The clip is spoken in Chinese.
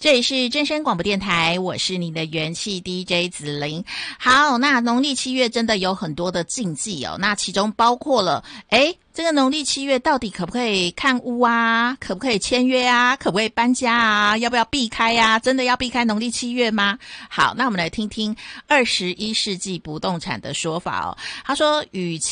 这里是真声广播电台，我是你的元气 DJ 子玲。好，那农历7月真的有很多的禁忌哦，那其中包括了这个农历7月到底可不可以看屋啊？可不可以签约啊？可不可以搬家啊？要不要避开啊？真的要避开农历7月吗？好，那我们来听听21世纪不动产的说法哦。他说，与